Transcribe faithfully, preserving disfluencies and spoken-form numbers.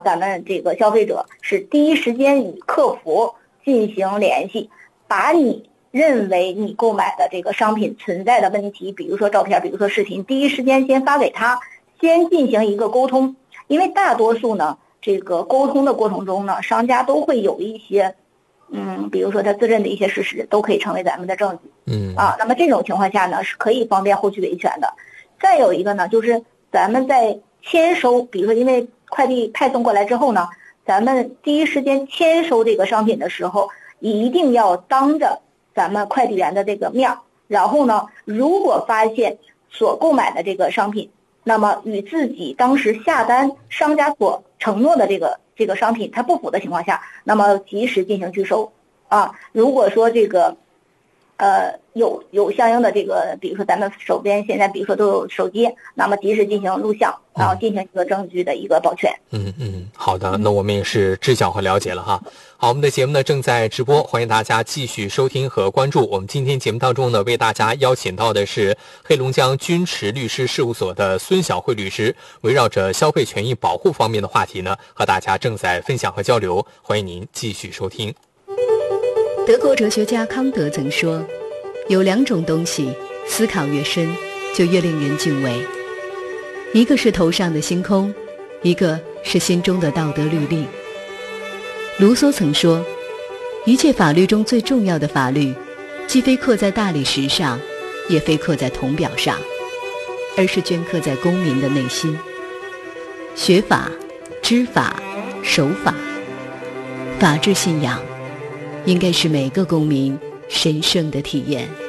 咱们这个消费者是第一时间与客服进行联系，把你认为你购买的这个商品存在的问题，比如说照片，比如说视频，第一时间先发给他，先进行一个沟通。因为大多数呢，这个沟通的过程中呢，商家都会有一些嗯，比如说他自认的一些事实都可以成为咱们的证据。 嗯啊，那么这种情况下呢，是可以方便后续维权的。再有一个呢，就是咱们在签收，比如说因为快递派送过来之后呢，咱们第一时间签收这个商品的时候，一定要当着咱们快递员的这个面，然后呢，如果发现所购买的这个商品，那么与自己当时下单商家所承诺的这个这个商品它不符的情况下，那么及时进行拒收啊。如果说这个呃有有相应的这个，比如说咱们手边现在比如说都有手机，那么及时进行录像，然后进行一个证据的一个保全。 嗯嗯，好的，那我们也是知晓和了解了哈。好，我们的节目呢正在直播，欢迎大家继续收听和关注。我们今天节目当中呢，为大家邀请到的是黑龙江君驰律师事务所的孙晓慧律师，围绕着消费权益保护方面的话题呢，和大家正在分享和交流。欢迎您继续收听。 德国哲学家康德曾说，有两种东西，思考越深，就越令人敬畏。一个是头上的星空，一个是心中的道德律令。卢梭曾说，一切法律中最重要的法律，既非刻在大理石上，也非刻在铜表上，而是镌刻在公民的内心。学法、知法、守法，法治信仰应该是每个公民神圣的体验。